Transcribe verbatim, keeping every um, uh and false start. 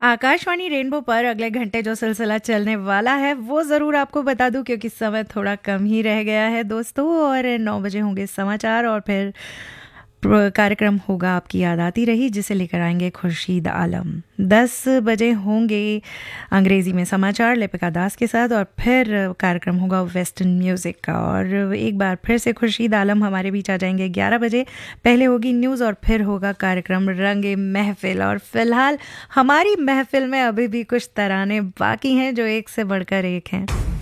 Akashvani rainbow पर अगले घंटे जो सिलसिला चलने वाला है वो ज़रूर आपको बता दूं, क्योंकि समय थोड़ा कम ही रह गया है दोस्तों। और नौ बजे होंगे समाचार और फिर प्र- कार्यक्रम होगा आपकी याद आती रही, जिसे लेकर आएंगे खुर्शीद आलम। दस बजे होंगे अंग्रेज़ी में समाचार लिपिका दास के साथ, और फिर कार्यक्रम होगा वेस्टर्न म्यूज़िक का। और एक बार फिर से खुर्शीद आलम हमारे बीच आ जाएंगे ग्यारह बजे। पहले होगी न्यूज़ और फिर होगा कार्यक्रम रंगे महफिल। और फिलहाल हमारी महफिल में अभी भी कुछ तराने बाकी हैं जो एक से बढ़कर एक हैं।